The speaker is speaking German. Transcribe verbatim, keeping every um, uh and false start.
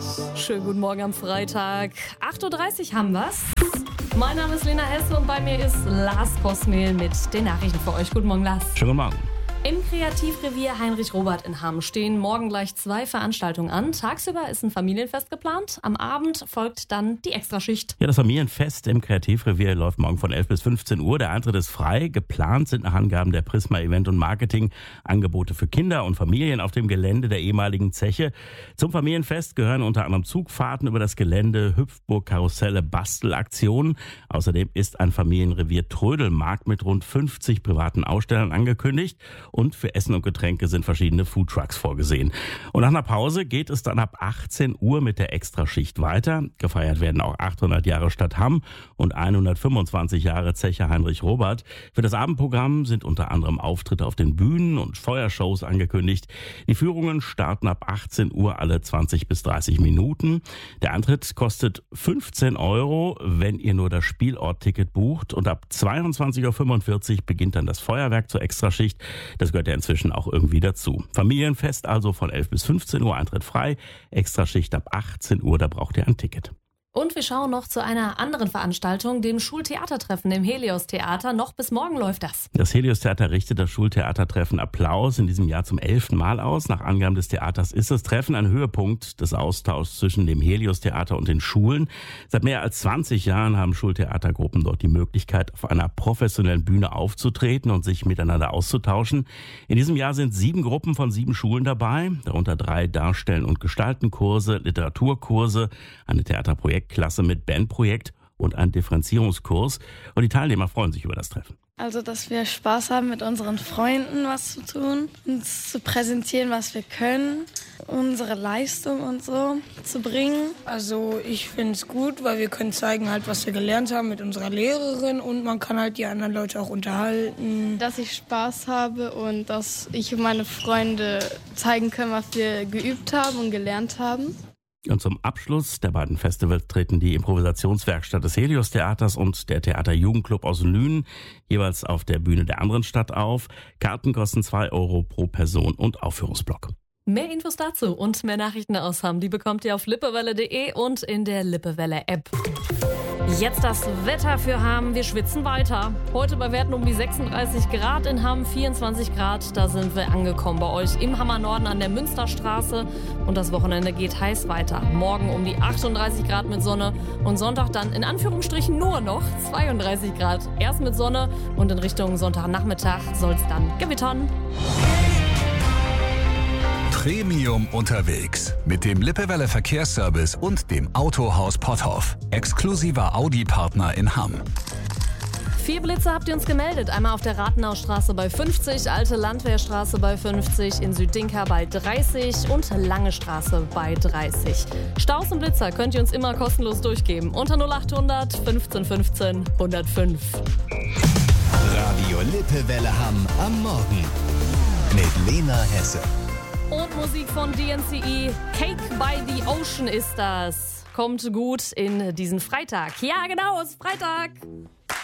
Schönen guten Morgen am Freitag. acht Uhr dreißig haben wir's. Mein Name ist Lena Hesse und bei mir ist Lars Kosmehl mit den Nachrichten für euch. Guten Morgen, Lars. Schönen guten Morgen. Im Kreativrevier Heinrich-Robert in Hamm stehen morgen gleich zwei Veranstaltungen an. Tagsüber ist ein Familienfest geplant, am Abend folgt dann die Extraschicht. Ja, das Familienfest im Kreativrevier läuft morgen von elf bis fünfzehn Uhr. Der Eintritt ist frei. Geplant sind nach Angaben der Prisma Event und Marketing Angebote für Kinder und Familien auf dem Gelände der ehemaligen Zeche. Zum Familienfest gehören unter anderem Zugfahrten über das Gelände, Hüpfburg, Karusselle, Bastelaktionen. Außerdem ist ein Familienrevier Trödelmarkt mit rund fünfzig privaten Ausstellern angekündigt. Und für Essen und Getränke sind verschiedene Foodtrucks vorgesehen. Und nach einer Pause geht es dann ab achtzehn Uhr mit der Extraschicht weiter. Gefeiert werden auch achthundert Jahre Stadt Hamm und hundertfünfundzwanzig Jahre Zeche Heinrich-Robert. Für das Abendprogramm sind unter anderem Auftritte auf den Bühnen und Feuershows angekündigt. Die Führungen starten ab achtzehn Uhr alle zwanzig bis dreißig Minuten. Der Eintritt kostet fünfzehn Euro, wenn ihr nur das Spielortticket bucht. Und ab zweiundzwanzig Uhr fünfundvierzig beginnt dann das Feuerwerk zur Extraschicht. Das gehört ja inzwischen auch irgendwie dazu. Familienfest also von elf bis fünfzehn Uhr, Eintritt frei. Extraschicht ab achtzehn Uhr, da braucht ihr ein Ticket. Und wir schauen noch zu einer anderen Veranstaltung, dem Schultheatertreffen im Helios-Theater. Noch bis morgen läuft das. Das Helios-Theater richtet das Schultheatertreffen Applaus in diesem Jahr zum elften Mal aus. Nach Angaben des Theaters ist das Treffen ein Höhepunkt des Austauschs zwischen dem Helios-Theater und den Schulen. Seit mehr als zwanzig Jahren haben Schultheatergruppen dort die Möglichkeit, auf einer professionellen Bühne aufzutreten und sich miteinander auszutauschen. In diesem Jahr sind sieben Gruppen von sieben Schulen dabei, darunter drei Darstellen- und Gestaltenkurse, Literaturkurse, eine Theaterprojekt Klasse mit Bandprojekt und ein Differenzierungskurs. Und die Teilnehmer freuen sich über das Treffen. Also, dass wir Spaß haben, mit unseren Freunden was zu tun, uns zu präsentieren, was wir können, unsere Leistung und so zu bringen. Also ich finde es gut, weil wir können zeigen, halt, was wir gelernt haben mit unserer Lehrerin und man kann halt die anderen Leute auch unterhalten. Dass ich Spaß habe und dass ich und meine Freunde zeigen können, was wir geübt haben und gelernt haben. Und zum Abschluss der beiden Festivals treten die Improvisationswerkstatt des Helios-Theaters und der Theater-Jugendclub aus Lünen jeweils auf der Bühne der anderen Stadt auf. Karten kosten zwei Euro pro Person und Aufführungsblock. Mehr Infos dazu und mehr Nachrichten aus Hamm, die bekommt ihr auf lippewelle punkt de und in der Lippewelle-App. Jetzt das Wetter für Hamm. Wir schwitzen weiter. Heute bei Werten um die sechsunddreißig Grad in Hamm, vierundzwanzig Grad. Da sind wir angekommen bei euch im Hammer Norden an der Münsterstraße. Und das Wochenende geht heiß weiter. Morgen um die achtunddreißig Grad mit Sonne und Sonntag dann in Anführungsstrichen nur noch zweiunddreißig Grad. Erst mit Sonne und in Richtung Sonntagnachmittag soll es dann gewittern. Premium unterwegs mit dem Lippewelle Verkehrsservice und dem Autohaus Potthoff. Exklusiver Audi-Partner in Hamm. Vier Blitze habt ihr uns gemeldet. Einmal auf der Rathenaustraße bei fünfzig, Alte Landwehrstraße bei fünfzig, in Süddinka bei dreißig und Lange Straße bei dreißig. Staus und Blitzer könnt ihr uns immer kostenlos durchgeben. Unter null achthundert fünfzehn fünfzehn hundertfünf. Radio Lippewelle Hamm am Morgen mit Lena Hesse. Und Musik von D N C E. Cake by the Ocean ist das. Kommt gut in diesen Freitag. Ja, genau, es ist Freitag.